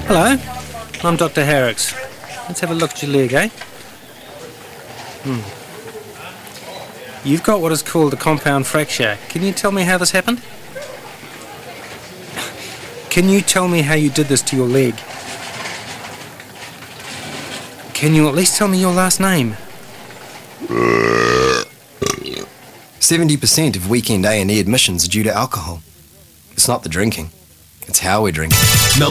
Hello, I'm Dr. Herricks. Let's have a look at your leg, eh? You've got what is called a compound fracture. Can you tell me how this happened? Can you tell me how you did this to your leg? Can you at least tell me your last name? 70% of weekend A&E admissions are due to alcohol. It's not the drinking, it's how we drink.